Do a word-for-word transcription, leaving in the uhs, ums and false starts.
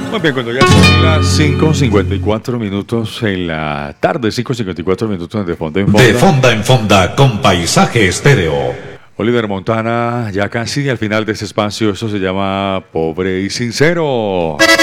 Muy bien, cuando ya son las cinco cincuenta y cuatro minutos en la tarde, cinco cincuenta y cuatro minutos de Fonda en Fonda. De Fonda en Fonda con Paisaje Estéreo. Oliver Montana, ya casi al final de ese espacio, eso se llama Pobre y Sincero.